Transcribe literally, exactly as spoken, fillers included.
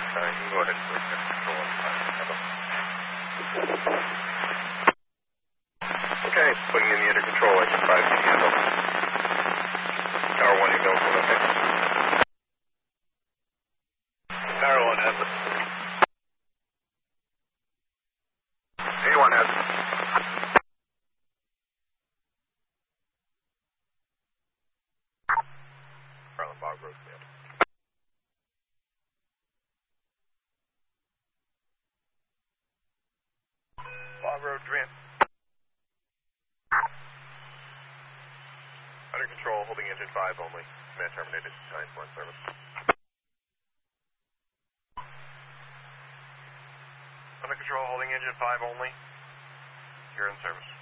Uh, you can go ahead and put your control on five. Okay, putting in the under control, engine five, can you handle? Tower one, you go, okay. Tower one has it. A one has it. Garland Bog Road, field. Bog Road, Trent. Under control, holding engine five only. Command terminated, nine four service. Under control, holding engine five only. You're in service.